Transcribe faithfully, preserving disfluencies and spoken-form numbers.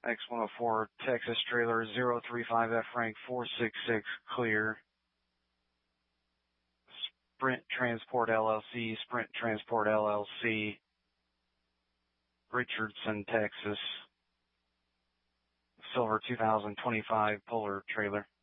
X one oh four Texas trailer zero three five F rank four six six clear. Sprint Transport L L C, Sprint Transport L L C, Richardson, Texas. Silver two thousand twenty-five Polar trailer.